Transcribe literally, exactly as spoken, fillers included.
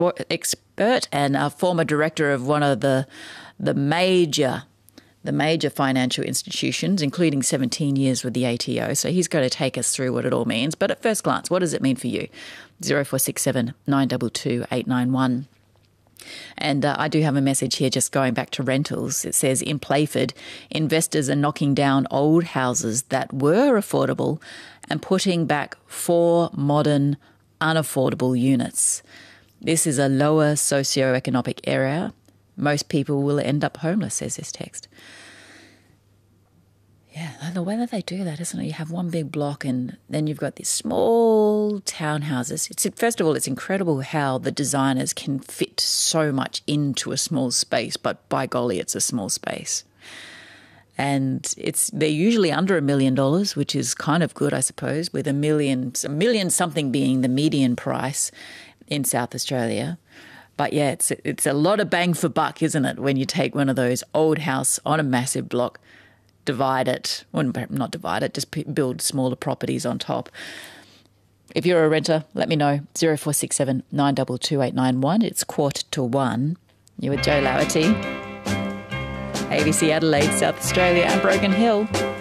expert and a former director of one of the the major the major financial institutions, including seventeen years with the A T O. So he's going to take us through what it all means. But at first glance, what does it mean for you? zero four six seven, nine two two, eight nine one. And uh, I do have a message here just going back to rentals. It says, in Playford, investors are knocking down old houses that were affordable and putting back four modern, unaffordable units. This is a lower socioeconomic area. Most people will end up homeless, says this text. Yeah, the way that they do that, isn't it? You have one big block and then you've got these small townhouses. It's, first of all, it's incredible how the designers can fit so much into a small space, but by golly, it's a small space. And it's they're usually under a million dollars, which is kind of good, I suppose, with a million, a million something being the median price in South Australia. But yeah, it's it's a lot of bang for buck, isn't it, when you take one of those old house on a massive block, divide it, well, not divide it, just build smaller properties on top. If you're a renter, let me know. zero four six seven, nine two two, eight nine one. It's quarter to one. You're with Jo Laverty, A B C Adelaide, South Australia and Broken Hill.